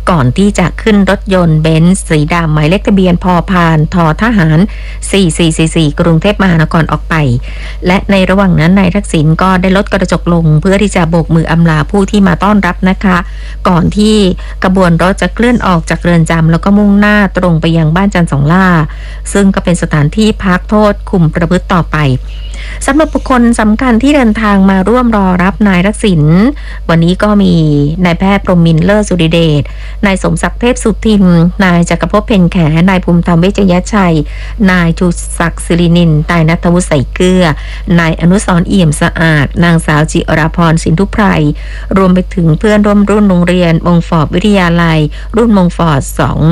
ก่อนที่จะขึ้นรถยนต์เบนซ์สีดำหมายเลขทะเบียนพพานททหาร4444กรุงเทพมหานครออกไปและในระหว่างนั้นนายทักษิณก็ได้ลดกระจกลงเพื่อที่จะโบกมืออำลาผู้ที่มาต้อนรับนะคะก่อนที่ขบวนรถจะเคลื่อนออกจากเรือนจำแล้วก็มุ่งหน้าตรงไปยังบ้านจันทร์สองล่าซึ่งก็เป็นสถานที่พักโทษคุมประพฤติต่อไปสำหรับบุคคลสำคัญที่เดินทางมาร่วมรอรับนายทักษิณวันนี้ก็มีนายแพทย์พรหมินทร์เลิศสุริเดชนายสมศักดิ์เทพสุทินนายจักรภพเพ็ญแขนายภูมิธรรมเวชยชัยนายชูศักดิ์ศิรินินนายณัฐวุฒิใส่เกลือนายอนุสรณ์เอี่ยมสะอาดนางสาวจิราพรสินทุไพรรวมไปถึงเพื่อนร่วมรุ่นโรงเรียนมงฟอร์ดวิทยาลัยรุ่นมงฟอร์ด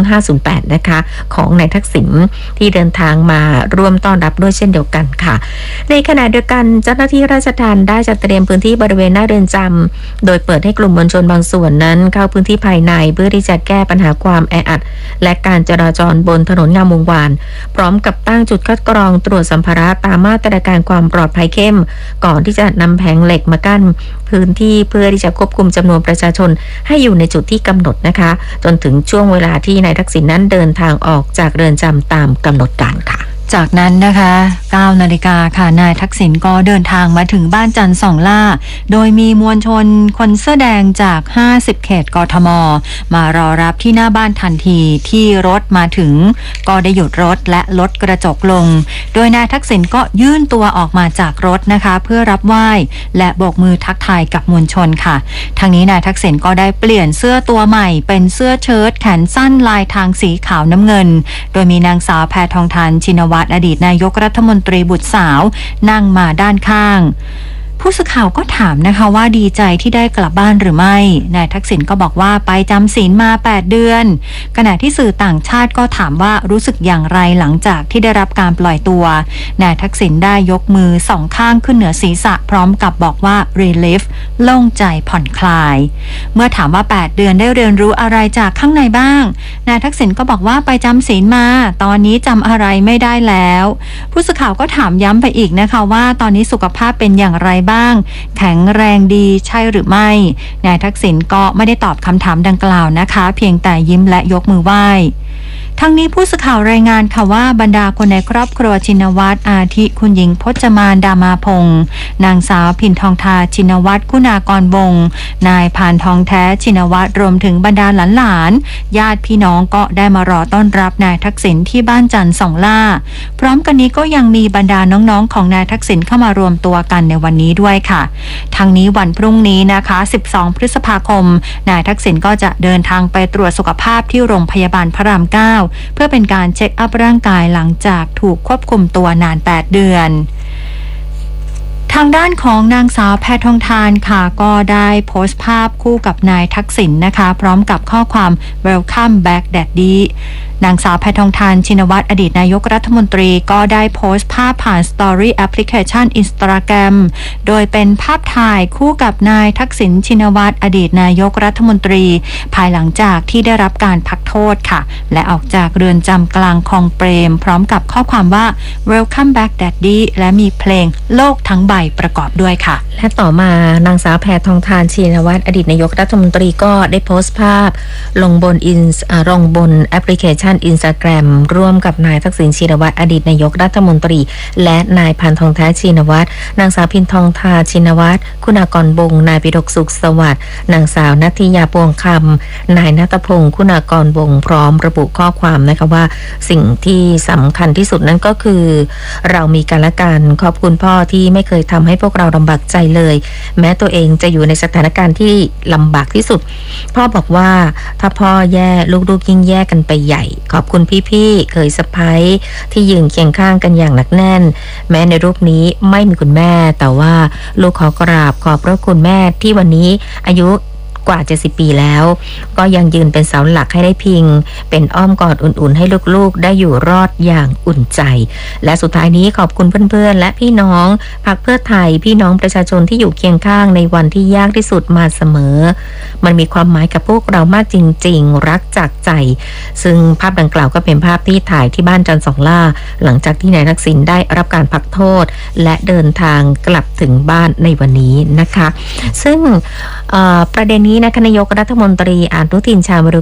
2508นะคะของนายทักษิณที่เดินทางมาร่วมต้อนรับด้วยเช่นเดียวกันค่ะในขณะเดียวกันเจ้าหน้าที่ราชทัณฑ์ได้จัดเตรียมพื้นที่บริเวณหน้าเรือนจำโดยเปิดให้กลุ่มมวลชนบางส่วนนั้นเข้าพื้นที่ภายในเพื่อที่จะแก้ปัญหาความแออัดและการจราจรบนถนนงามวงวานพร้อมกับตั้งจุดคัดกรองตรวจสัมภาระตามมาตรการความปลอดภัยเข้มก่อนที่จะนำแผงเหล็กมากั้นพื้นที่เพื่อที่จะควบคุมจำนวนประชาชนให้อยู่ในจุดที่กำหนดนะคะจนถึงช่วงเวลาที่นายทักษิณนั้นเดินทางออกจากเรือนจำตามกำหนดการค่ะจากนั้นนะคะ 9 นาฬิกาค่ะนายทักษิณก็เดินทางมาถึงบ้านจันทร์สองล่าโดยมีมวลชนคนเสื้อแดงจาก50เขตกทมมารอรับที่หน้าบ้านทันทีที่รถมาถึงก็ได้หยุดรถและลดกระจกลงโดยนายทักษิณก็ยื่นตัวออกมาจากรถนะคะเพื่อรับไหว้และโบกมือทักทายกับมวลชนค่ะทางนี้นายทักษิณก็ได้เปลี่ยนเสื้อตัวใหม่เป็นเสื้อเชิ้ตแขนสั้นลายทางสีขาวน้ำเงินโดยมีนางสาวแพทองธารชินวัตรอดีตนายกรัฐมนตรีบุตรสาวนั่งมาด้านข้างผู้สื่อข่าวก็ถามนะคะว่าดีใจที่ได้กลับบ้านหรือไม่นายทักษิณก็บอกว่าไปจำศีลมา8เดือนขณะที่สื่อต่างชาติก็ถามว่ารู้สึกอย่างไรหลังจากที่ได้รับการปล่อยตัวนายทักษิณได้ยกมือสองข้างขึ้นเหนือศีรษะพร้อมกับบอกว่า relief โล่งใจผ่อนคลายเมื่อถามว่า8เดือนได้เรียนรู้อะไรจากข้างในบ้างนายทักษิณก็บอกว่าไปจำศีลมาตอนนี้จำอะไรไม่ได้แล้วผู้สื่อข่าวก็ถามย้ำไปอีกนะคะว่าตอนนี้สุขภาพเป็นอย่างไรบ้างแข็งแรงดีใช่หรือไม่นายทักษิณก็ไม่ได้ตอบคำถามดังกล่าวนะคะเพียงแต่ยิ้มและยกมือไหว้ทั้งนี้ผู้สื่อข่าวรายงานค่ะว่าบรรดาคนในครอบครัวชินวัตรอาทิคุณหญิงพจมานดามาพงศ์นางสาวพินทองทาชินวัตรคุณากรวงศ์นายพานทองแท้ชินวัตรรวมถึงบรรดาหลานๆญาติพี่น้องก็ได้มารอต้อนรับนายทักษิณที่บ้านจันทร์สองล่าพร้อมกันนี้ก็ยังมีบรรดาน้องๆของนายทักษิณเข้ามารวมตัวกันในวันนี้ด้วยค่ะทั้งนี้วันพรุ่งนี้นะคะ12พฤษภาคมนายทักษิณก็จะเดินทางไปตรวจสุขภาพที่โรงพยาบาลพระราม 9เพื่อเป็นการเช็คอัพร่างกายหลังจากถูกควบคุมตัวนาน8เดือนทางด้านของนางสาวแพทองธารค่ะก็ได้โพสต์ภาพคู่กับนายทักษิณนะคะพร้อมกับข้อความ Welcome back Daddy นางสาวแพทองธารชินวัตรอดีตนายกรัฐมนตรีก็ได้โพสต์ภาพผ่าน Story Application Instagram โดยเป็นภาพถ่ายคู่กับนายทักษิณชินวัตรอดีตนายกรัฐมนตรีภายหลังจากที่ได้รับการพักโทษค่ะและออกจากเรือนจำกลางคลองเปรมพร้อมกับข้อความว่า Welcome back Daddy และมีเพลงโลกทั้งใบประกอบด้วยค่ะและต่อมานางสาวแพทองธารชินวัตรอดีตนายกรัฐมนตรีก็ได้โพสต์ภาพลงบนแอปพลิเคชัน Instagram ร่วมกับนายทักษิณชินวัตรอดีตนายกรัฐมนตรีและนายพันทองแท้ชินวัตรนางสาวพินทองทาชินวัตรคุณากรวงศ์นายปิฎกสุขสวัสดิ์นางสาวนัทธิยาปวงคำนายณัฐพงศ์คุณากรวงศ์พร้อมระบุข้อความนะคะว่าสิ่งที่สำคัญที่สุดนั้นก็คือเรามีกันและกันขอบคุณพ่อที่ไม่เคยทำให้พวกเราลำบากใจเลยแม้ตัวเองจะอยู่ในสถานการณ์ที่ลำบากที่สุดพ่อบอกว่าถ้าพ่อแย่ลูกๆยิ่งแย่กันไปใหญ่ขอบคุณพี่ๆเคยสะใภ้ที่ยืนเคียงข้างกันอย่างหนักแน่นแม้ในรูปนี้ไม่มีคุณแม่แต่ว่าลูกขอกราบขอบพระคุณแม่ที่วันนี้อายุกว่า70ปีแล้วก็ยังยืนเป็นเสาหลักให้ได้พิงเป็นอ้อมกอดอุ่นๆให้ลูกๆได้อยู่รอดอย่างอุ่นใจและสุดท้ายนี้ขอบคุณเพื่อนๆและพี่น้องพรรคเพื่อไทยพี่น้องประชาชนที่อยู่เคียงข้างในวันที่ยากที่สุดมาเสมอมันมีความหมายกับพวกเรามากจริงๆรักจากใจซึ่งภาพดังกล่าวก็เป็นภาพที่ถ่ายที่บ้านจันทร์สองล่าหลังจากที่นายทักษิณได้รับการพักโทษและเดินทางกลับถึงบ้านในวันนี้นะคะซึ่งประเด็นนี้นายกรัฐมนตรีอนุทินชาญวิรุฬ